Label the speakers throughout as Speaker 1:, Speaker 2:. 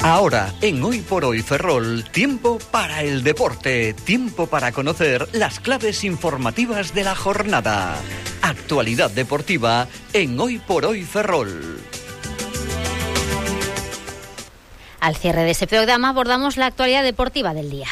Speaker 1: Ahora, en Hoy por Hoy Ferrol, tiempo para el deporte, tiempo para conocer las claves informativas de la jornada. Actualidad deportiva en Hoy por Hoy Ferrol.
Speaker 2: Al cierre de este programa abordamos la actualidad deportiva del día.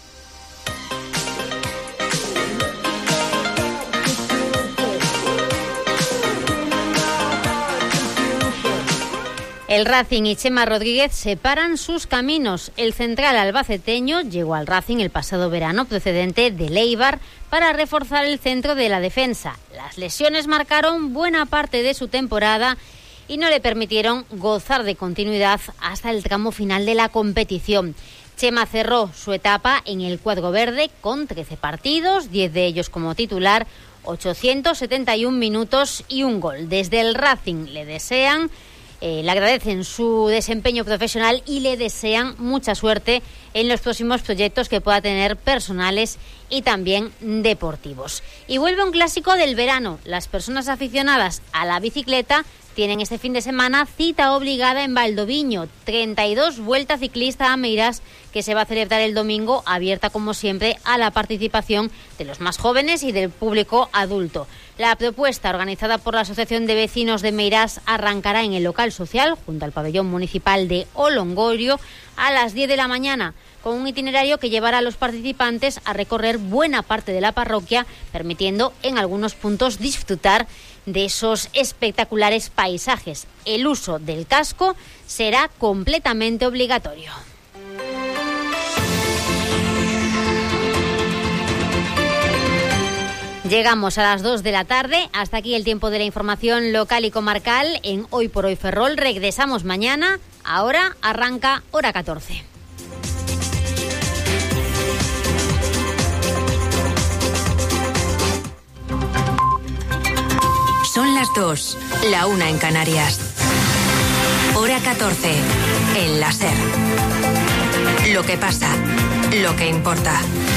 Speaker 2: El Racing y Chema Rodríguez separan sus caminos. El central albaceteño llegó al Racing el pasado verano procedente del Eibar para reforzar el centro de la defensa. Las lesiones marcaron buena parte de su temporada y no le permitieron gozar de continuidad hasta el tramo final de la competición. Chema cerró su etapa en el cuadro verde con 13 partidos, 10 de ellos como titular, 871 minutos y un gol. Desde el Racing le agradecen su desempeño profesional y le desean mucha suerte en los próximos proyectos que pueda tener personales y también deportivos. Y vuelve un clásico del verano. Las personas aficionadas a la bicicleta tienen este fin de semana cita obligada en Valdoviño, 32 Vuelta Ciclista a Meirás, que se va a celebrar el domingo, abierta como siempre a la participación de los más jóvenes y del público adulto. La propuesta, organizada por la Asociación de Vecinos de Meirás, arrancará en el local social, junto al pabellón municipal de Olongorio, a las 10 de la mañana, con un itinerario que llevará a los participantes a recorrer buena parte de la parroquia, permitiendo en algunos puntos disfrutar de esos espectaculares paisajes. El uso del casco será completamente obligatorio. Llegamos a las 2 de la tarde. Hasta aquí el tiempo de la información local y comarcal en Hoy por Hoy Ferrol. Regresamos mañana. Ahora arranca hora 14.
Speaker 3: Son las 2, la 1 en Canarias. Hora 14, en la SER. Lo que pasa, lo que importa.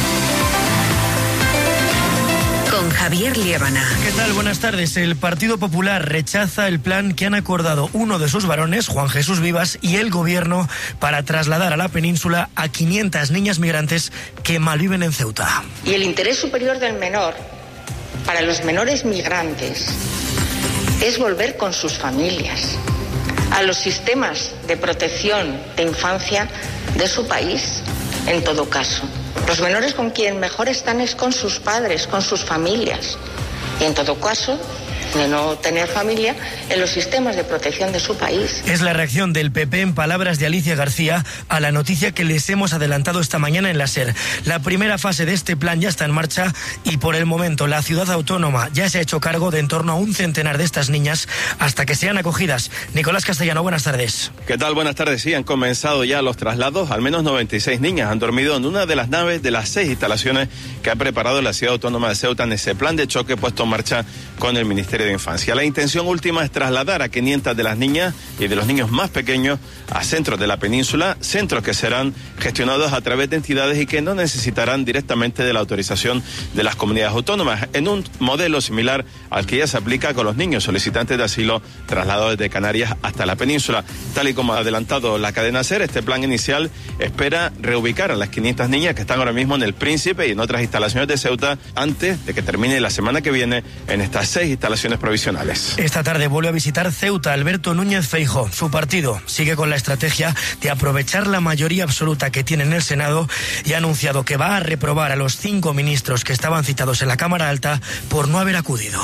Speaker 3: Con Javier Liébana.
Speaker 4: ¿Qué tal? Buenas tardes. El Partido Popular rechaza el plan que han acordado uno de sus varones, Juan Jesús Vivas, y el Gobierno para trasladar a la península a 500 niñas migrantes que malviven en Ceuta.
Speaker 5: Y el interés superior del menor, para los menores migrantes, es volver con sus familias a los sistemas de protección de infancia de su país, en todo caso. Los menores con quien mejor están es con sus padres, con sus familias. Y en todo caso, de no tener familia, en los sistemas de protección de su país.
Speaker 4: Es la reacción del PP, en palabras de Alicia García, a la noticia que les hemos adelantado esta mañana en la SER. La primera fase de este plan ya está en marcha y por el momento la ciudad autónoma ya se ha hecho cargo de en torno a un centenar de estas niñas hasta que sean acogidas. Nicolás Castellano, buenas tardes.
Speaker 6: ¿Qué tal? Buenas tardes. Sí, han comenzado ya los traslados. Al menos 96 niñas han dormido en una de las naves de las 6 instalaciones que ha preparado la ciudad autónoma de Ceuta en ese plan de choque puesto en marcha con el Ministerio de Infancia. La intención última es trasladar a 500 de las niñas y de los niños más pequeños a centros de la península, centros que serán gestionados a través de entidades y que no necesitarán directamente de la autorización de las comunidades autónomas, en un modelo similar al que ya se aplica con los niños solicitantes de asilo trasladados desde Canarias hasta la península. Tal y como ha adelantado la cadena SER, este plan inicial espera reubicar a las 500 niñas que están ahora mismo en el Príncipe y en otras instalaciones de Ceuta antes de que termine la semana que viene en estas 6 instalaciones provisionales.
Speaker 4: Esta tarde vuelve a visitar Ceuta Alberto Núñez Feijóo. Su partido sigue con la estrategia de aprovechar la mayoría absoluta que tiene en el Senado y ha anunciado que va a reprobar a los 5 ministros que estaban citados en la Cámara Alta por no haber acudido.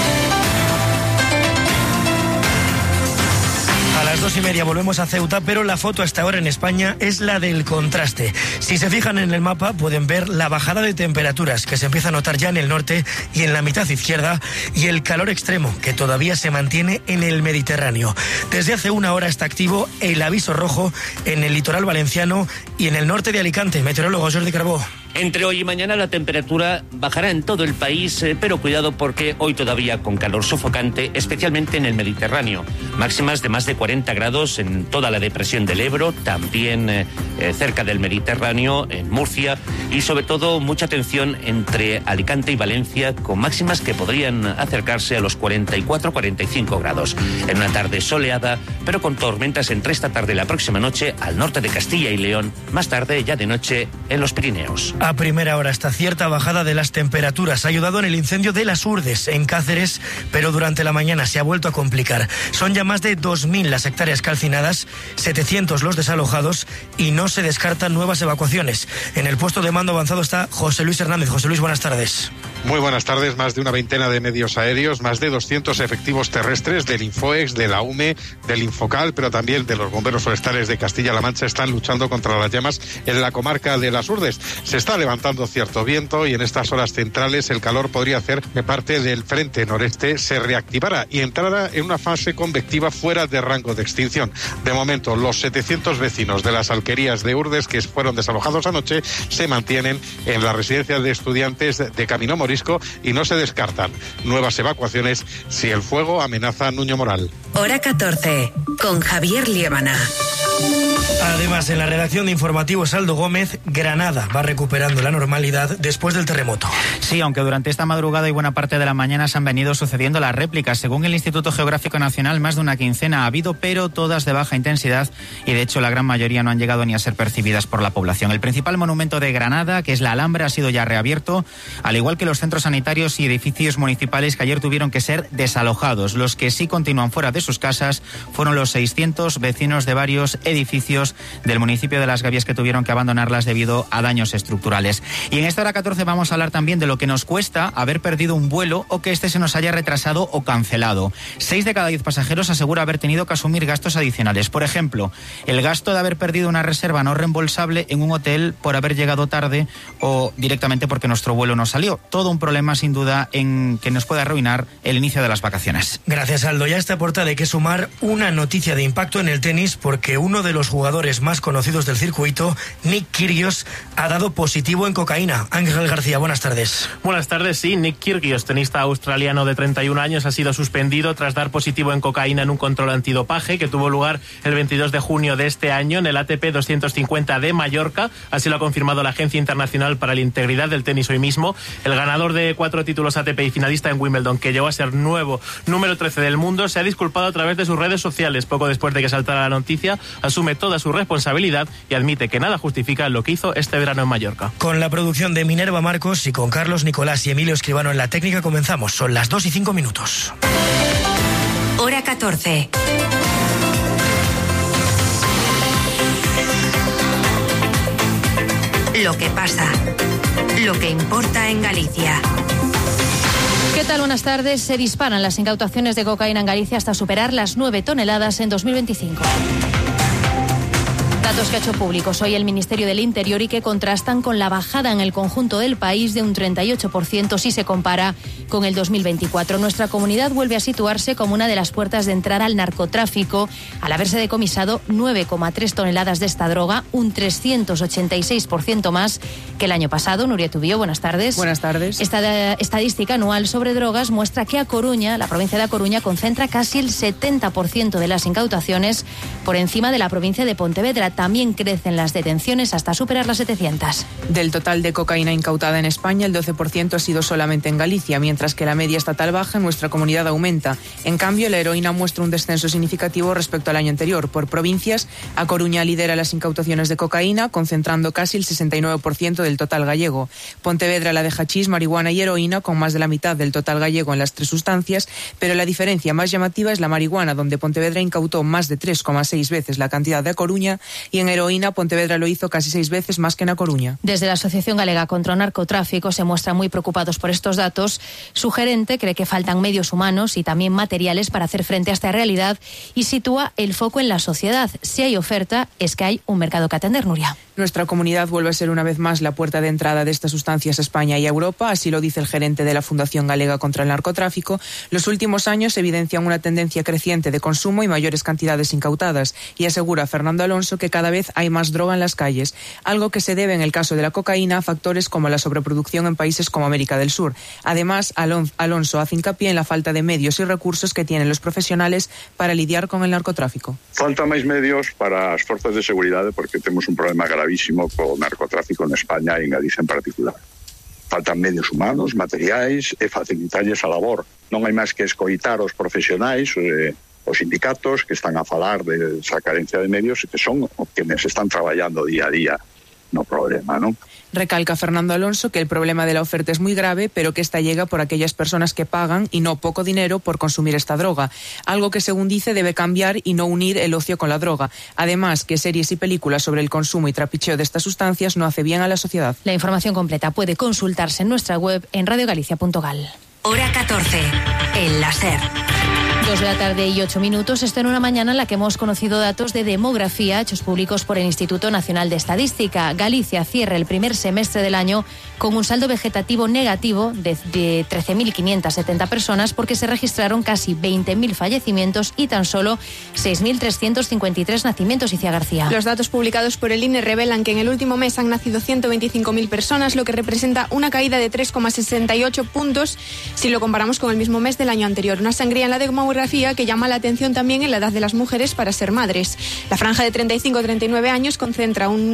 Speaker 4: A las 2:30 volvemos a Ceuta, pero la foto hasta ahora en España es la del contraste. Si se fijan en el mapa pueden ver la bajada de temperaturas que se empieza a notar ya en el norte y en la mitad izquierda y el calor extremo que todavía se mantiene en el Mediterráneo. Desde hace una hora está activo el aviso rojo en el litoral valenciano y en el norte de Alicante. Meteorólogo Jordi Carbó.
Speaker 7: Entre hoy y mañana la temperatura bajará en todo el país, pero cuidado porque hoy todavía con calor sofocante, especialmente en el Mediterráneo. Máximas de más de 40 grados en toda la depresión del Ebro, también cerca del Mediterráneo, en Murcia, y sobre todo mucha atención entre Alicante y Valencia, con máximas que podrían acercarse a los 44-45 grados. En una tarde soleada, pero con tormentas entre esta tarde y la próxima noche al norte de Castilla y León, más tarde ya de noche en los Pirineos.
Speaker 4: A primera hora, esta cierta bajada de las temperaturas ha ayudado en el incendio de Las Urdes, en Cáceres, pero durante la mañana se ha vuelto a complicar. Son ya más de 2.000 las hectáreas calcinadas, 700 los desalojados y no se descartan nuevas evacuaciones. En el puesto de mando avanzado está José Luis Hernández. José Luis, buenas tardes.
Speaker 8: Muy buenas tardes. Más de una veintena de medios aéreos, más de 200 efectivos terrestres del Infoex, de la UME, del Infocal, pero también de los bomberos forestales de Castilla-La Mancha están luchando contra las llamas en la comarca de Las Urdes. Se está levantando cierto viento y en estas horas centrales el calor podría hacer que parte del frente noreste se reactivara y entrara en una fase convectiva fuera de rango de extinción. De momento, los 700 vecinos de las alquerías de Urdes que fueron desalojados anoche se mantienen en la residencia de estudiantes de Camino Morisco y no se descartan nuevas evacuaciones si el fuego amenaza a Nuño Moral.
Speaker 3: Hora 14, con Javier Liébana.
Speaker 4: Además, en la redacción de informativos Aldo Gómez, Granada va recuperando la normalidad después del terremoto.
Speaker 9: Sí, aunque durante esta madrugada y buena parte de la mañana se han venido sucediendo las réplicas. Según el Instituto Geográfico Nacional, más de una quincena ha habido, pero todas de baja intensidad y de hecho la gran mayoría no han llegado ni a ser percibidas por la población. El principal monumento de Granada, que es la Alhambra, ha sido ya reabierto, al igual que los centros sanitarios y edificios municipales que ayer tuvieron que ser desalojados. Los que sí continúan fuera de sus casas fueron los 600 vecinos de varios edificios del municipio de Las Gavias que tuvieron que abandonarlas debido a daños estructurales. Y en esta hora 14 vamos a hablar también de lo que nos cuesta haber perdido un vuelo o que este se nos haya retrasado o cancelado. 6 de cada 10 pasajeros asegura haber tenido que asumir gastos adicionales. Por ejemplo, el gasto de haber perdido una reserva no reembolsable en un hotel por haber llegado tarde o directamente porque nuestro vuelo no salió. Todo un problema sin duda en que nos puede arruinar el inicio de las vacaciones.
Speaker 4: Gracias, Aldo. Ya a esta portada hay que sumar una noticia de impacto en el tenis porque uno de los jugadores más conocidos del circuito, Nick Kyrgios, ha dado positivo en cocaína. Ángel García, buenas tardes.
Speaker 10: Buenas tardes, sí. Nick Kyrgios, tenista australiano de 31 años, ha sido suspendido tras dar positivo en cocaína en un control antidopaje que tuvo lugar el 22 de junio de este año en el ATP 250 de Mallorca. Así lo ha confirmado la Agencia Internacional para la Integridad del Tenis hoy mismo. El ganador de 4 títulos ATP y finalista en Wimbledon, que llegó a ser nuevo número 13 del mundo, se ha disculpado a través de sus redes sociales. Poco después de que saltara la noticia, asume toda su responsabilidad y admite que nada justifica lo que hizo este verano en Mallorca.
Speaker 4: Con la producción de Minerva Marcos y con Carlos Nicolás y Emilio Escribano en la técnica comenzamos. Son las 2:05.
Speaker 3: Hora 14. Lo que pasa, lo que importa en Galicia.
Speaker 11: ¿Qué tal? Buenas tardes. Se disparan las incautaciones de cocaína en Galicia hasta superar las 9 toneladas en 2025. Datos que ha hecho públicos hoy el Ministerio del Interior y que contrastan con la bajada en el conjunto del país de un 38% si se compara con el 2024. Nuestra comunidad vuelve a situarse como una de las puertas de entrada al narcotráfico al haberse decomisado 9,3 toneladas de esta droga, un 386% más que el año pasado. Nuria Tubío, buenas tardes.
Speaker 12: Buenas tardes.
Speaker 11: Esta estadística anual sobre drogas muestra que A Coruña, la provincia de A Coruña, concentra casi el 70% de las incautaciones por encima de la provincia de Pontevedra. También crecen las detenciones hasta superar las 700.
Speaker 12: Del total de cocaína incautada en España, el 12% ha sido solamente en Galicia, mientras que la media estatal baja, en nuestra comunidad aumenta. En cambio, la heroína muestra un descenso significativo respecto al año anterior. Por provincias, A Coruña lidera las incautaciones de cocaína, concentrando casi el 69% del total gallego. Pontevedra la de hachís, marihuana y heroína, con más de la mitad del total gallego en las 3 sustancias, pero la diferencia más llamativa es la marihuana, donde Pontevedra incautó más de 3,6 veces la cantidad de A Coruña, y en heroína Pontevedra lo hizo casi 6 veces más que en A Coruña.
Speaker 11: Desde la Asociación Galega contra el Narcotráfico se muestran muy preocupados por estos datos. Su gerente cree que faltan medios humanos y también materiales para hacer frente a esta realidad y sitúa el foco en la sociedad. Si hay oferta, es que hay un mercado que atender, Nuria.
Speaker 12: Nuestra comunidad vuelve a ser una vez más la puerta de entrada de estas sustancias a España y a Europa, así lo dice el gerente de la Fundación Galega contra el Narcotráfico. Los últimos años evidencian una tendencia creciente de consumo y mayores cantidades incautadas, y asegura Fernando Alonso que cada vez hay más droga en las calles, algo que se debe en el caso de la cocaína a factores como la sobreproducción en países como América del Sur. Además, Alonso hace hincapié en la falta de medios y recursos que tienen los profesionales para lidiar con el narcotráfico.
Speaker 13: Falta máis medios para as forzas de seguridade porque temos un problema gravísimo co narcotráfico en España e en Galicia en particular. Faltan medios humanos, materiais e facilitarlles a labor. Non hai máis que escoitar os profesionais, os sindicatos que están a falar de esa carencia de medios e que son os que están traballando día a día no problema, ¿no?
Speaker 12: Recalca Fernando Alonso que el problema de la oferta es muy grave, pero que esta llega por aquellas personas que pagan y no poco dinero por consumir esta droga, algo que según dice debe cambiar y no unir el ocio con la droga. Además, que series y películas sobre el consumo y trapicheo de estas sustancias no hace bien a la sociedad.
Speaker 11: La información completa puede consultarse en nuestra web en radiogalicia.gal.
Speaker 3: Hora 14, en la SER.
Speaker 11: 2:08 p.m. Esto en una mañana en la que hemos conocido datos de demografía hechos públicos por el Instituto Nacional de Estadística. Galicia cierra el primer semestre del año con un saldo vegetativo negativo de 13.570 personas porque se registraron casi 20.000 fallecimientos y tan solo 6.353 nacimientos, Icía García.
Speaker 14: Los datos publicados por el INE revelan que en el último mes han nacido 125.000 personas, lo que representa una caída de 3,68 puntos si lo comparamos con el mismo mes del año anterior. Una sangría en la demografía que llama la atención también en la edad de las mujeres para ser madres. La franja de 35 a 39 años concentra un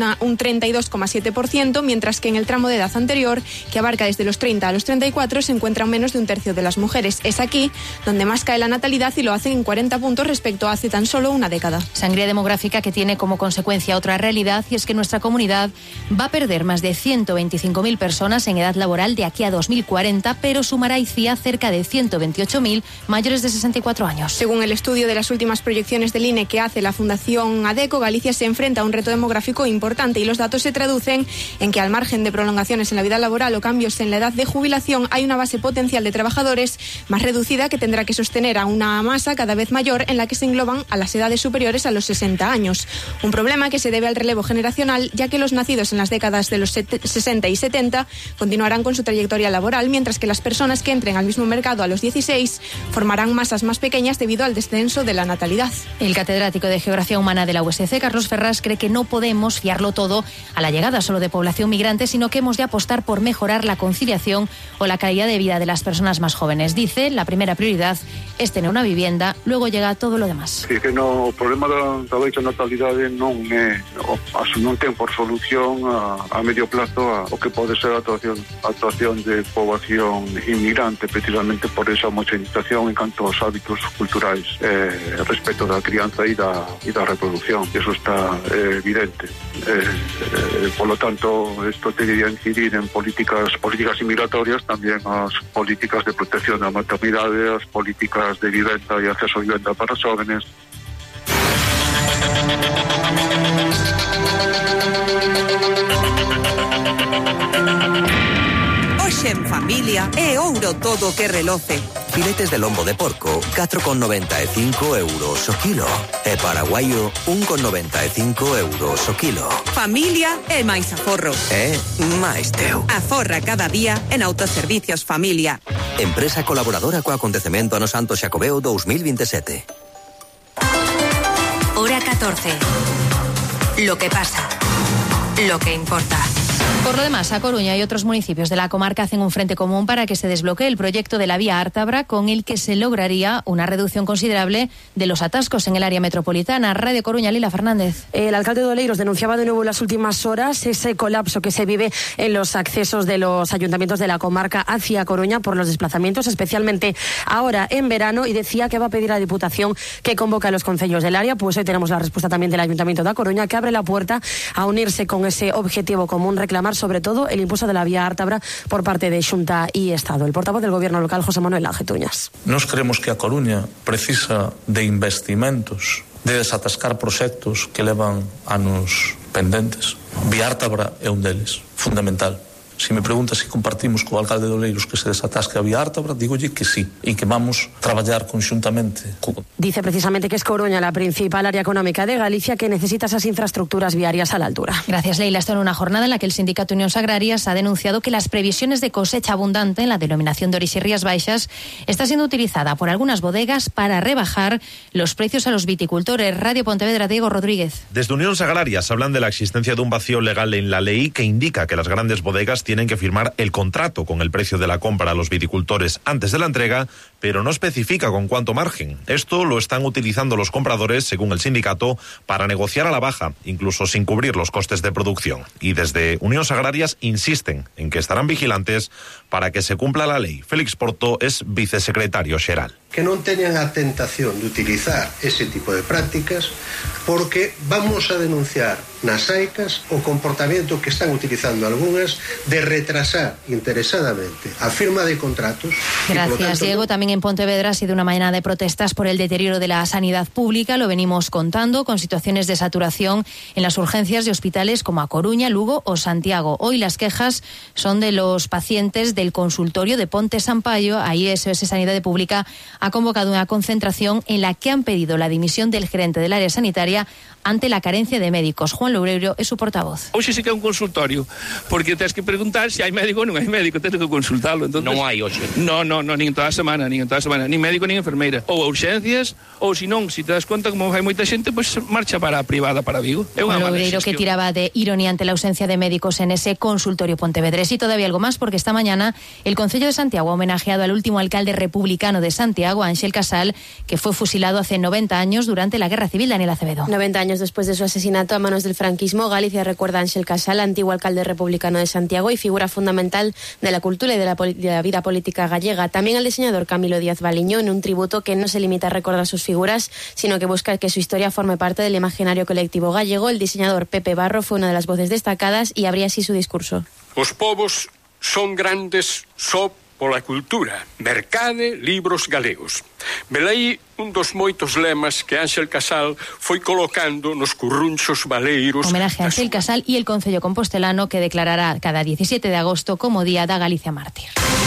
Speaker 14: 32,7%, mientras que en el tramo de edad anterior, que abarca desde los 30 a los 34, se encuentra menos de un tercio de las mujeres. Es aquí donde más cae la natalidad y lo hacen en 40 puntos respecto a hace tan solo una década.
Speaker 11: Sangría demográfica que tiene como consecuencia otra realidad, y es que nuestra comunidad va a perder más de 125.000 personas en edad laboral de aquí a 2040, pero sumará Icía cerca de 128.000 mayores de 64 años.
Speaker 14: Según el estudio de las últimas proyecciones del INE que hace la Fundación ADECO, Galicia se enfrenta a un reto demográfico importante y los datos se traducen en que, al margen de prolongaciones en la vida laboral o cambios en la edad de jubilación, hay una base potencial de trabajadores más reducida que tendrá que sostener a una masa cada vez mayor en la que se engloban a las edades superiores a los 60 años. Un problema que se debe al relevo generacional, ya que los nacidos en las décadas de los 60 y 70 continuarán con su trayectoria laboral, mientras que las personas que entren al mismo mercado a los 16 formarán masas más pequeñas debido al descenso de la natalidad.
Speaker 11: El catedrático de Geografía Humana de la USC, Carlos Ferrás, cree que no podemos fiarlo todo a la llegada solo de población migrante, sino que hemos de apostar por mejorar la conciliación o la calidad de vida de las personas más jóvenes. Dice, la primera prioridad es tener una vivienda, luego llega todo lo demás.
Speaker 15: Sí, que no, o problema da baixa natalidade non ten por solución a medio plazo o que pode ser a actuación de poboación inmigrante, precisamente por esa homogeneización en canto aos hábitos culturais respecto da crianza e da reproducción. Eso está evidente. Por lo tanto, esto debería incidir en políticas inmigratorias, también as políticas de protección da maternidade, as políticas de vivenda e acceso a vivenda para os jóvenes.
Speaker 16: Hoxe en familia é ouro todo que reloce.
Speaker 17: Filetes de lombo de porco, 4,95 euros o kilo. E paraguayo, 1,95 euros o kilo.
Speaker 16: Familia é máis aforro.
Speaker 17: É máis teu.
Speaker 16: Aforra cada día en Autoservicios Familia.
Speaker 17: Empresa colaboradora co acontecemento Ano Santo Xacobeo 2027.
Speaker 3: Hora 14. Lo que pasa. Lo que importa.
Speaker 11: Por lo demás, A Coruña y otros municipios de la comarca hacen un frente común para que se desbloquee el proyecto de la vía Ártabra, con el que se lograría una reducción considerable de los atascos en el área metropolitana. Radio Coruña, Lila Fernández.
Speaker 18: El alcalde de Oleiros denunciaba de nuevo en las últimas horas ese colapso que se vive en los accesos de los ayuntamientos de la comarca hacia Coruña por los desplazamientos, especialmente ahora en verano, y decía que va a pedir a la Diputación que convoque a los concellos del área. Pues hoy tenemos la respuesta también del Ayuntamiento de A Coruña, que abre la puerta a unirse con ese objetivo común, reclamar sobre todo el impulso de la vía Ártabra por parte de Xunta y Estado. El portavoz del Gobierno local, José Manuel Langetuñas.
Speaker 19: Nós creemos que a Coruña precisa de investimentos, de desatascar proxectos que levan anos pendentes. Vía Ártabra é un deles, fundamental. Se me pregunta se compartimos co alcalde de Oleiros que se desatasque a vía Ártabra, dígolle que sí, e que vamos traballar conxuntamente.
Speaker 18: Dice precisamente que es Coruña la principal área económica de Galicia, que necesita esas infraestructuras viarias a la altura.
Speaker 11: Gracias, Leila. Esto en una jornada en la que el sindicato Unións Agrarias ha denunciado que las previsiones de cosecha abundante en la denominación de Orixe Rías Baixas está siendo utilizada por algunas bodegas para rebajar los precios a los viticultores. Radio Pontevedra, Diego Rodríguez.
Speaker 20: Desde Unións Agrarias hablan de la existencia de un vacío legal en la ley que indica que las grandes bodegas tienen que firmar el contrato con el precio de la compra a los viticultores antes de la entrega, pero no especifica con cuánto margen. Esto lo están utilizando los compradores, según el sindicato, para negociar a la baja, incluso sin cubrir los costes de producción. Y desde Unións Agrarias insisten en que estarán vigilantes para que se cumpla la ley. Félix Porto es vicesecretario xeral.
Speaker 21: Que non teñan a tentación de utilizar ese tipo de prácticas, porque vamos a denunciar nas AICAS o comportamento que están utilizando algunhas de retrasar interesadamente a firma de contratos.
Speaker 11: Gracias, Diego. También en Pontevedra ha sido una mañana de protestas por el deterioro de la sanidad pública. Lo venimos contando, con situaciones de saturación en las urgencias de hospitales como A Coruña, Lugo o Santiago. Hoy las quejas son de los pacientes del consultorio de Ponte Sampaio. Ahí SOS Sanidad Pública ha convocado una concentración en la que han pedido la dimisión del gerente del área sanitaria ante la carencia de médicos. Juan Loureiro es su portavoz.
Speaker 22: Hoxe sí que é un consultorio, porque tens que preguntar se hai médico ou non hai médico, tens que consultalo. Entonces, non hai hoxe. No, nin toda a semana, nin médico nin enfermeira. Ou a urxencias, ou se non, se te das conta como hai moita xente, pois marcha para a privada, para Vigo. É unha
Speaker 11: Juan Loureiro, que tiraba de ironía ante la ausencia de médicos en ese consultorio pontevedrés. Y todavía algo más, porque esta mañana el Concello de Santiago ha homenajeado al último alcalde republicano de Santiago, Ángel Casal, que fue fusilado hace 90 años durante la Guerra Civil. Daniel Acevedo.
Speaker 23: 90 años después de su asesinato a manos del franquismo, Galicia recuerda a Ángel Casal, antiguo alcalde republicano de Santiago y figura fundamental de la cultura y de la vida política gallega. También al diseñador Camilo Díaz Baliño, en un tributo que no se limita a recordar sus figuras, sino que busca que su historia forme parte del imaginario colectivo gallego. El diseñador Pepe Barro fue una de las voces destacadas y abría así su discurso.
Speaker 24: Os povos son grandes só pola cultura, mercade, libros galegos. Velaí un dos moitos lemas que Ángel Casal foi colocando nos currunchos baleiros.
Speaker 11: Homenaje a Ángel Casal y el Concello compostelano, que declarará cada 17 de agosto como Día da Galicia Mártir.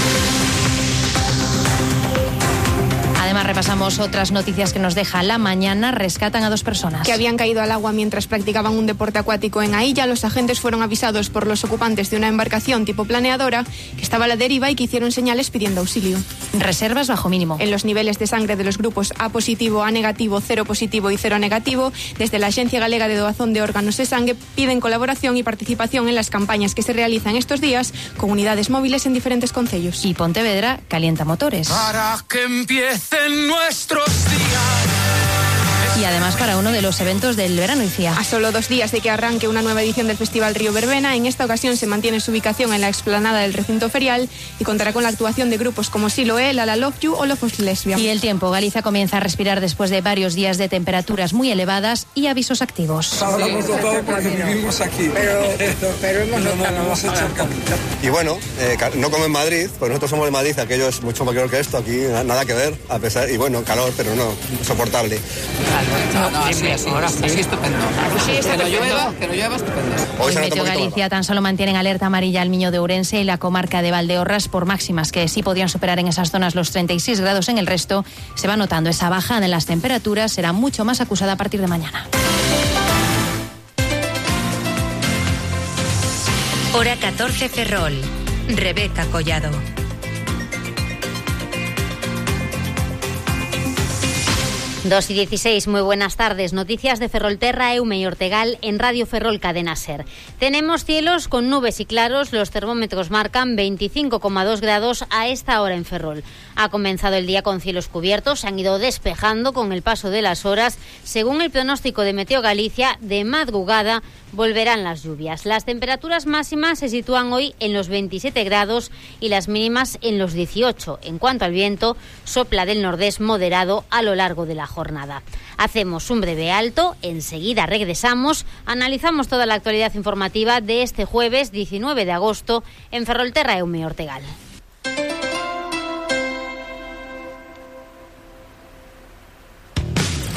Speaker 11: Además, repasamos otras noticias que nos deja la mañana. Rescatan a 2 personas
Speaker 14: que habían caído al agua mientras practicaban un deporte acuático en Ailla. Los agentes fueron avisados por los ocupantes de una embarcación tipo planeadora que estaba a la deriva y que hicieron señales pidiendo auxilio.
Speaker 11: Reservas bajo mínimo.
Speaker 14: En los niveles de sangre de los grupos A positivo, A negativo, 0 positivo y 0 negativo, desde la Agencia Galega de Doazón de Órganos de Sangue piden colaboración y participación en las campañas que se realizan estos días con unidades móviles en diferentes concellos.
Speaker 11: Y Pontevedra calienta motores.
Speaker 25: Para que empiecen nuestros días.
Speaker 11: Y además para uno de los eventos del verano, Icía.
Speaker 14: A solo 2 días de que arranque una nueva edición del Festival Río Verbena, en esta ocasión se mantiene su ubicación en la explanada del recinto ferial y contará con la actuación de grupos como Siloé, Lala Love You o Lofos Lesbia.
Speaker 11: Y el tiempo. Galicia comienza a respirar después de varios días de temperaturas muy elevadas y avisos activos.
Speaker 26: Ahora hemos notado porque vivimos aquí. Pero hemos notado.
Speaker 27: Y bueno, no como en Madrid, pues nosotros somos de Madrid, aquello es mucho mayor que esto, aquí nada que ver, a pesar, y bueno, calor, pero no, soportable.
Speaker 28: Así, ahora sí, estupendo. Que no llueva, estupendo.
Speaker 11: Hoy Meteo Galicia tan solo mantienen alerta amarilla al Miño de Ourense y la comarca de Valdeorras por máximas que sí podrían superar en esas zonas los 36 grados. En el resto se va notando esa bajada en las temperaturas, será mucho más acusada a partir de mañana.
Speaker 3: Hora 14 Ferrol. Rebeca Collado.
Speaker 2: 2:16, muy buenas tardes. Noticias de Ferrolterra, Eume y Ortegal en Radio Ferrol Cadena Ser. Tenemos cielos con nubes y claros, los termómetros marcan 25,2 grados a esta hora en Ferrol. Ha comenzado el día con cielos cubiertos, se han ido despejando con el paso de las horas. Según el pronóstico de Meteo Galicia, de madrugada volverán las lluvias. Las temperaturas máximas se sitúan hoy en los 27 grados y las mínimas en los 18. En cuanto al viento, sopla del nordés moderado a lo largo de la jornada. Hacemos un breve alto, enseguida regresamos, analizamos toda la actualidad informativa de este jueves 19 de agosto en Ferrolterra, Eume y Ortegal.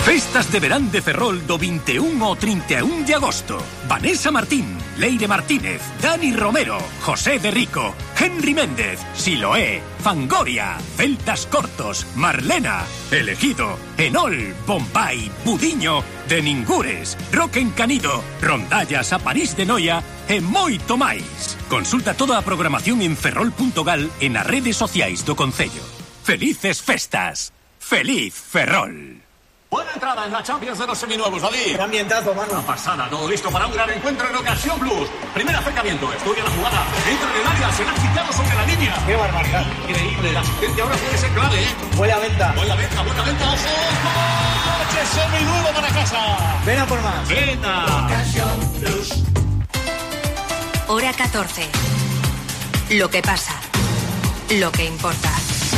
Speaker 1: Festas de verán de Ferrol do 21 ao 31 de agosto. Vanessa Martín, Leire Martínez, Dani Romero, José de Rico, Henry Méndez, Siloé, Fangoria, Celtas Cortos, Marlena, Elegido, Enol, Bombay, Budiño, De Ningures, Roque Encanido, Rondallas a París de Noia e moito máis. Consulta toda a programación en ferrol.gal e nas redes sociais do Concello. Felices festas. Feliz Ferrol.
Speaker 4: Buena entrada en la Champions de los seminuevos, David.
Speaker 5: Qué ambientazo, mano.
Speaker 4: Una pasada, todo listo para un gran encuentro en Ocasión Plus. Primer acercamiento, estudia la jugada. Entra en el área, se la ha quitado sobre la línea.
Speaker 5: Qué barbaridad.
Speaker 4: Increíble, la asistencia ahora puede ser clave, ¿eh?
Speaker 5: Huele a venta.
Speaker 4: Buena venta, ojo. ¡Coche seminuevo para casa!
Speaker 5: Ven a por más.
Speaker 4: Venta. Ocasión Plus.
Speaker 3: Hora 14. Lo que pasa. Lo que importa.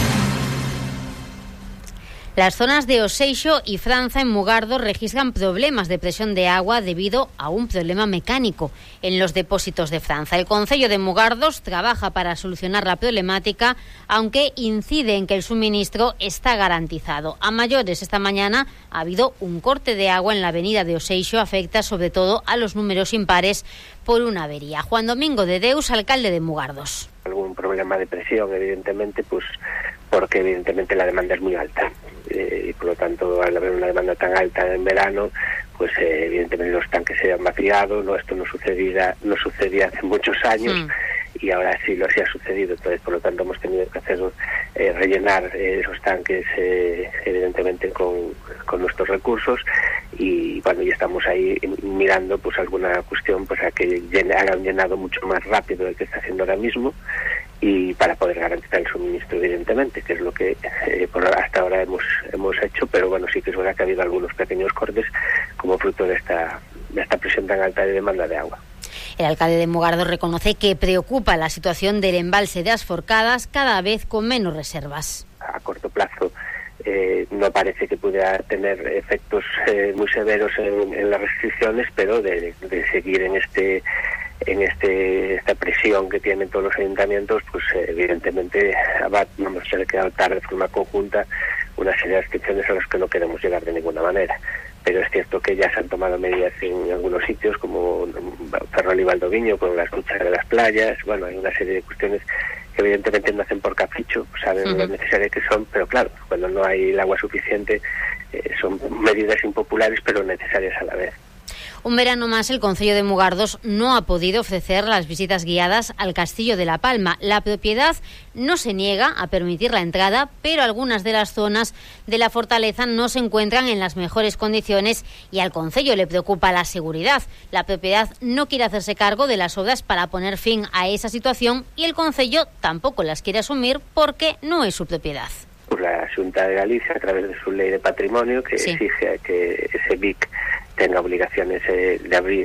Speaker 2: Las zonas de Oseixo y Franza en Mugardo registran problemas de presión de agua debido a un problema mecánico en los depósitos de Franza. El Concello de Mugardos trabaja para solucionar la problemática, aunque incide en que el suministro está garantizado. A mayores, esta mañana ha habido un corte de agua en la avenida de Oseixo, afecta sobre todo a los números impares por una avería. Juan Domingo de Deus, alcalde de Mugardos.
Speaker 6: Algún problema de presión, evidentemente, pues porque evidentemente la demanda es muy alta. Y por lo tanto, al haber una demanda tan alta en verano, pues evidentemente los tanques se han vaciado. No, esto no sucedía hace muchos años y ahora sí lo ha sucedido. Entonces, por lo tanto, hemos tenido que hacer rellenar esos tanques evidentemente con nuestros recursos y bueno, ya estamos ahí mirando pues alguna cuestión pues a que hagan llenado mucho más rápido del que está haciendo ahora mismo y para poder garantizar el suministro, evidentemente, que es lo que hasta ahora hemos hecho, pero bueno, sí que es verdad que ha habido algunos pequeños cortes como fruto de esta presión tan alta de demanda de agua.
Speaker 2: El alcalde de Mugardos reconoce que preocupa la situación del embalse de As Forcadas, cada vez con menos reservas.
Speaker 6: A corto plazo no parece que pudiera tener efectos muy severos en las restricciones, pero de seguir en esta presión que tienen todos los ayuntamientos, pues evidentemente vamos a tener que adoptar de forma conjunta una serie de restricciones a las que no queremos llegar de ninguna manera. Pero es cierto que ya se han tomado medidas en algunos sitios como Ferrol y Valdoviño con las duchas de las playas. Bueno, hay una serie de cuestiones que evidentemente no hacen por capricho, saben lo necesarias que son, pero claro, cuando no hay el agua suficiente son medidas impopulares pero necesarias a la vez.
Speaker 2: Un verano más, el Concello de Mugardos no ha podido ofrecer las visitas guiadas al Castillo de la Palma. La propiedad no se niega a permitir la entrada, pero algunas de las zonas de la fortaleza no se encuentran en las mejores condiciones y al Concello le preocupa la seguridad. La propiedad no quiere hacerse cargo de las obras para poner fin a esa situación y el Concello tampoco las quiere asumir porque no es su propiedad.
Speaker 6: Pues la Xunta de Galicia, a través de su ley de patrimonio, que exige que ese BIC tenga obligaciones de abrir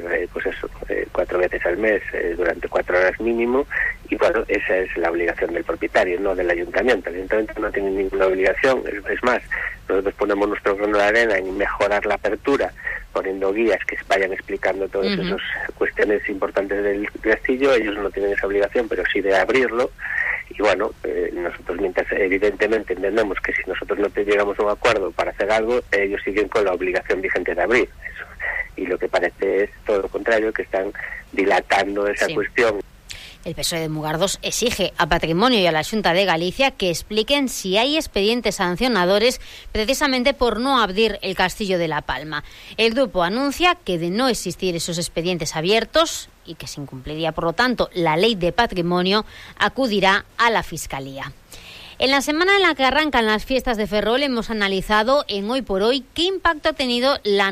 Speaker 6: 4 veces al mes durante 4 horas mínimo, y bueno, esa es la obligación del propietario, no del ayuntamiento. El ayuntamiento no tiene ninguna obligación, es más, nosotros ponemos nuestro grano de arena en mejorar la apertura, poniendo guías que vayan explicando todas esas cuestiones importantes del castillo. Ellos no tienen esa obligación, pero sí de abrirlo. Y bueno, nosotros mientras evidentemente entendemos que si nosotros no llegamos a un acuerdo para hacer algo, ellos siguen con la obligación vigente de abrir eso. Y lo que parece es todo lo contrario, que están dilatando esa cuestión.
Speaker 2: El PSOE de Mugardos exige a Patrimonio y a la Xunta de Galicia que expliquen si hay expedientes sancionadores precisamente por no abrir el Castillo de la Palma. El grupo anuncia que de no existir esos expedientes abiertos y que se incumpliría, por lo tanto, la Ley de Patrimonio, acudirá a la Fiscalía. En la semana en la que arrancan las fiestas de Ferrol hemos analizado en Hoy por Hoy qué impacto ha tenido la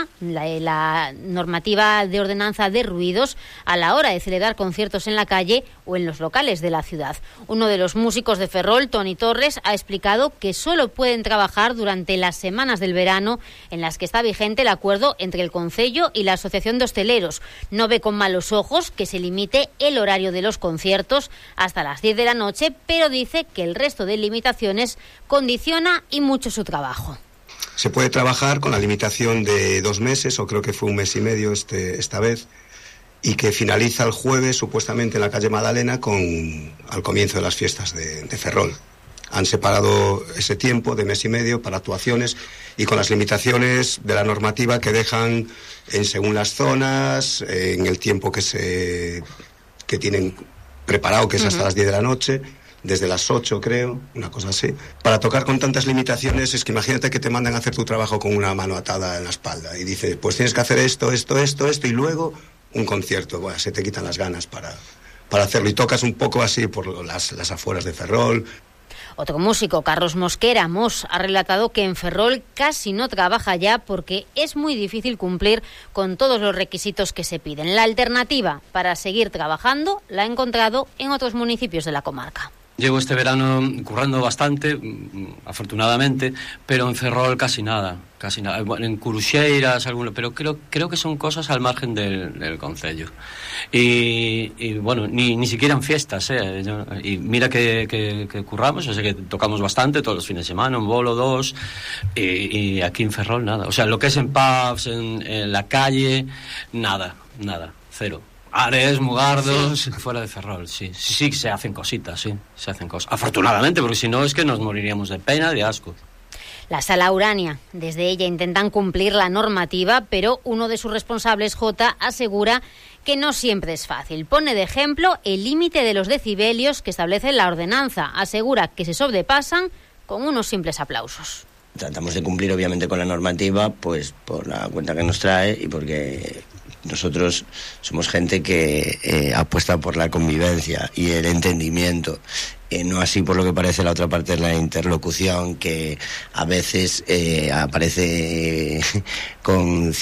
Speaker 2: normativa de ordenanza de ruidos a la hora de celebrar conciertos en la calle o en los locales de la ciudad. Uno de los músicos de Ferrol, Toni Torres, ha explicado que solo pueden trabajar durante las semanas del verano en las que está vigente el acuerdo entre el Concello y la Asociación de Hosteleros. No ve con malos ojos que se limite el horario de los conciertos hasta las 10 de la noche, pero dice que el resto de limitaciones condiciona y mucho su trabajo.
Speaker 27: Se puede trabajar con la limitación de 2 meses, o creo que fue 1 mes y medio esta vez, y que finaliza el jueves supuestamente en la calle Madalena al comienzo de las fiestas de Ferrol. han separado ese tiempo de mes y medio para actuaciones y con las limitaciones de la normativa que dejan según las zonas, en el tiempo que tienen preparado, que es hasta las 10 de la noche, desde las 8 creo, una cosa así. Para tocar con tantas limitaciones es que imagínate que te mandan a hacer tu trabajo con una mano atada en la espalda y dice, pues tienes que hacer esto y luego un concierto. Bueno, se te quitan las ganas para hacerlo y tocas un poco así por las afueras de Ferrol.
Speaker 2: Otro músico, Carlos Mosquera, ha relatado que en Ferrol casi no trabaja ya porque es muy difícil cumplir con todos los requisitos que se piden. La alternativa para seguir trabajando la ha encontrado en otros municipios de la comarca.
Speaker 5: Llevo este verano currando bastante, afortunadamente, pero en Ferrol casi nada. Bueno, en Curuxeiras, pero creo que son cosas al margen del concello. Y bueno, ni siquiera en fiestas, y mira que curramos, o sea que tocamos bastante todos los fines de semana, un bolo, 2, y aquí en Ferrol nada. O sea, lo que es en pubs, en la calle, nada, cero. Ares, Mugardos, fuera de Ferrol, sí, se hacen cositas, se hacen cosas. Afortunadamente, porque si no es que nos moriríamos de pena, de asco.
Speaker 2: La Sala Urania, desde ella intentan cumplir la normativa, pero uno de sus responsables, J, asegura que no siempre es fácil. Pone de ejemplo el límite de los decibelios que establece la ordenanza. Asegura que se sobrepasan con unos simples aplausos.
Speaker 7: Tratamos de cumplir obviamente con la normativa, pues por la cuenta que nos trae y porque nosotros somos gente que apuesta por la convivencia y el entendimiento. No así por lo que parece la otra parte de la interlocución, que a veces aparece con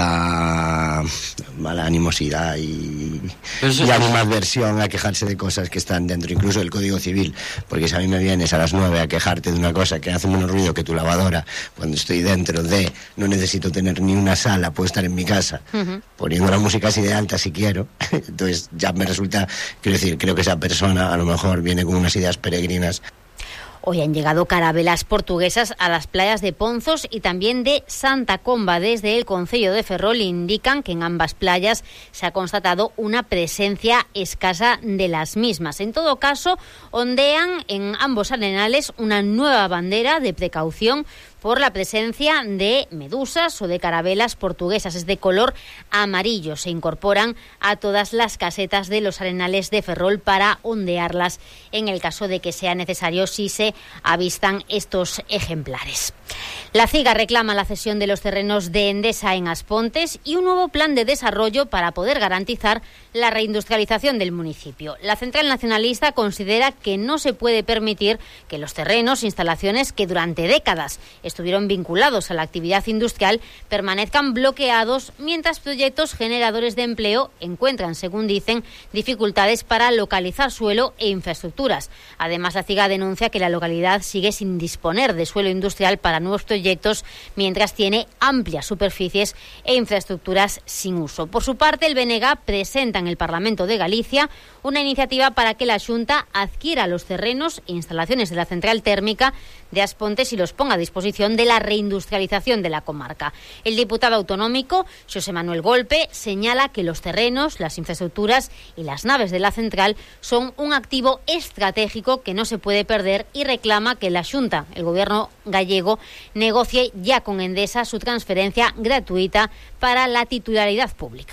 Speaker 7: cierta mala animosidad y animadversión a quejarse de cosas que están dentro incluso del Código Civil, porque si a mí me vienes a las 9 a quejarte de una cosa que hace menos ruido que tu lavadora, cuando estoy dentro de no necesito tener ni una sala, puedo estar en mi casa poniendo la música así de alta si quiero, entonces ya me resulta, quiero decir, creo que esa persona a lo mejor viene con unas ideas peregrinas.
Speaker 2: Hoy han llegado carabelas portuguesas a las playas de Ponzos y también de Santa Comba. Desde el concello de Ferrol indican que en ambas playas se ha constatado una presencia escasa de las mismas. En todo caso, ondean en ambos arenales una nueva bandera de precaución por la presencia de medusas o de carabelas portuguesas. Es de color amarillo. Se incorporan a todas las casetas de los arenales de Ferrol para ondearlas en el caso de que sea necesario si se avistan estos ejemplares. La CIGA reclama la cesión de los terrenos de Endesa en Aspontes y un nuevo plan de desarrollo para poder garantizar la reindustrialización del municipio. La Central Nacionalista considera que no se puede permitir que los terrenos, instalaciones que durante décadas estuvieron vinculados a la actividad industrial, permanezcan bloqueados mientras proyectos generadores de empleo encuentran, según dicen, dificultades para localizar suelo e infraestructuras. Además, la CIGA denuncia que la localidad sigue sin disponer de suelo industrial para nuevos proyectos, mientras tiene amplias superficies e infraestructuras sin uso. Por su parte, el BNG presenta en el Parlamento de Galicia una iniciativa para que la Xunta adquiera los terrenos e instalaciones de la central térmica de Aspontes y los ponga a disposición de la reindustrialización de la comarca. El diputado autonómico, Xosé Manuel Golpe, señala que los terrenos, las infraestructuras y las naves de la central son un activo estratégico que no se puede perder y reclama que la Xunta, el gobierno gallego, negocie ya con Endesa su transferencia gratuita para la titularidad pública.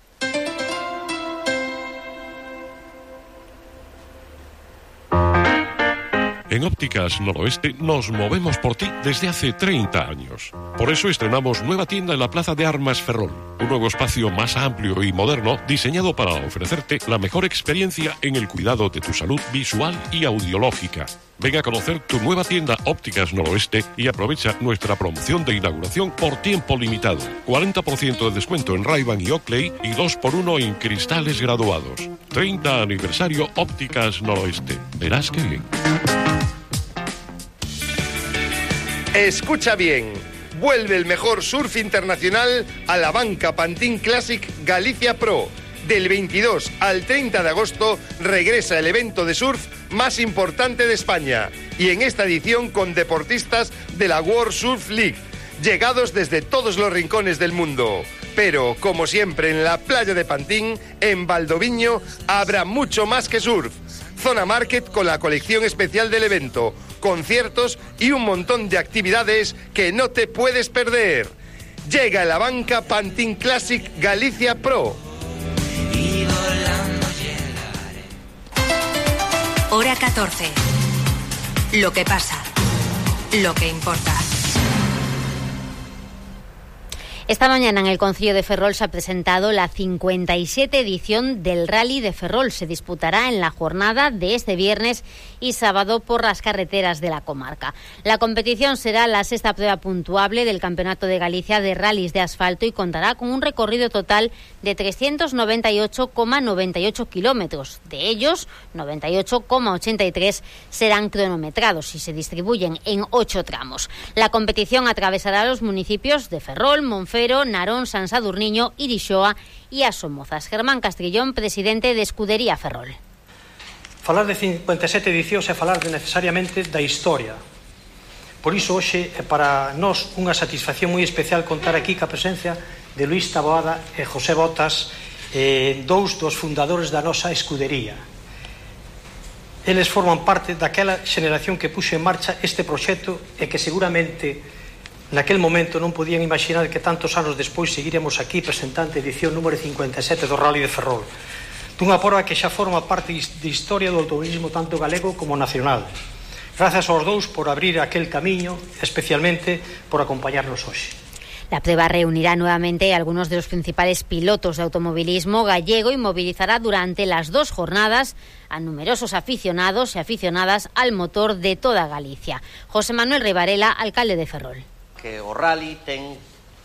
Speaker 8: En Ópticas Noroeste nos movemos por ti desde hace 30 años. Por eso estrenamos nueva tienda en la Plaza de Armas Ferrol. Un nuevo espacio más amplio y moderno diseñado para ofrecerte la mejor experiencia en el cuidado de tu salud visual y audiológica. Ven a conocer tu nueva tienda Ópticas Noroeste y aprovecha nuestra promoción de inauguración por tiempo limitado. 40% de descuento en Ray-Ban y Oakley y 2x1 en cristales graduados. 30 aniversario Ópticas Noroeste. Verás qué bien.
Speaker 9: Escucha bien, vuelve el mejor surf internacional a la banca Pantin Classic Galicia Pro. Del 22 al 30 de agosto regresa el evento de surf más importante de España y en esta edición con deportistas de la World Surf League, llegados desde todos los rincones del mundo. Pero, como siempre en la playa de Pantín, en Valdoviño, habrá mucho más que surf. Zona Market con la colección especial del evento. conciertos y un montón de actividades que no te puedes perder. Llega la banca Pantin Classic Galicia Pro.
Speaker 3: Hora 14. Lo que pasa. Lo que importa.
Speaker 2: Esta mañana en el Concello de Ferrol se ha presentado la 57 edición del Rally de Ferrol. Se disputará en la jornada de este viernes y sábado por las carreteras de la comarca. La competición será la 6ª prueba puntuable del Campeonato de Galicia de rallies de asfalto y contará con un recorrido total de 398,98 kilómetros. De ellos, 98,83 serán cronometrados y se distribuyen en 8 tramos. La competición atravesará los municipios de Ferrol, Monfero, Narón, San Sadurniño, Irixoa e As Somozas. Germán Castrillón, presidente de Escudería Ferrol.
Speaker 10: Falar de 57 edicións é falar necesariamente da historia. Por iso hoxe é para nós unha satisfacción moi especial contar aquí ca presencia de Luís Taboada e José Botas, dous dos fundadores da nosa escudería. Eles forman parte daquela xeneración que puxo en marcha este proxecto e que seguramente naquel momento non podían imaginar que tantos anos despois seguiremos aquí presentando a edición número 57 do Rally de Ferrol, dunha prova que xa forma parte de historia do automobilismo tanto galego como nacional. Grazas aos dous por abrir aquel camiño, especialmente por acompañarnos hoxe.
Speaker 2: La prueba reunirá nuevamente a algunos de los principales pilotos de automovilismo gallego y movilizará durante las 2 jornadas a numerosos aficionados y aficionadas al motor de toda Galicia. José Manuel Rivarela, alcalde de Ferrol.
Speaker 12: Que o rally ten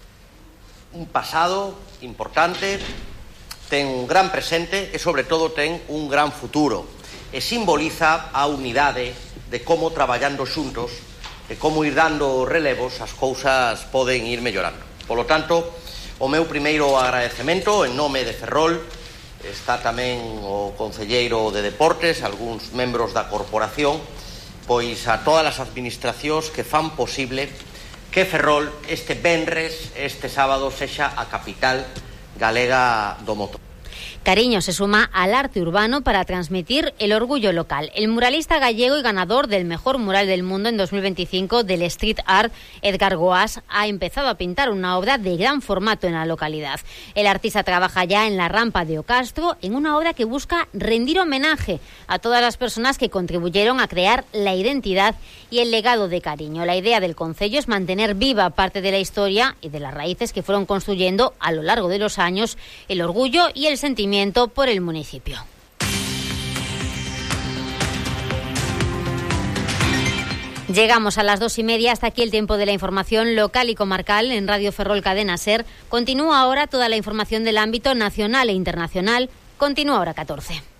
Speaker 12: un pasado importante, ten un gran presente e, sobre todo, ten un gran futuro. E simboliza a unidade de como, traballando xuntos, e como ir dando relevos, as cousas poden ir mellorando. Polo tanto, o meu primeiro agradecemento en nome de Ferrol, está tamén o concelleiro de Deportes, algúns membros da corporación, pois a todas as administracións que fan posible que Ferrol este venres, este sábado, sexa a capital galega do motor.
Speaker 2: Cariño se suma al arte urbano para transmitir el orgullo local. El muralista gallego y ganador del mejor mural del mundo en 2025 del Street Art, Edgar Goas, ha empezado a pintar una obra de gran formato en la localidad. El artista trabaja ya en la rampa de Ocastro en una obra que busca rendir homenaje a todas las personas que contribuyeron a crear la identidad y el legado de Cariño. La idea del concello es mantener viva parte de la historia y de las raíces que fueron construyendo a lo largo de los años el orgullo y el sentimiento por el municipio. Llegamos a las 2:30, hasta aquí el tiempo de la información local y comarcal en Radio Ferrol Cadena SER. Continúa ahora toda la información del ámbito nacional e internacional. Continúa Hora 14.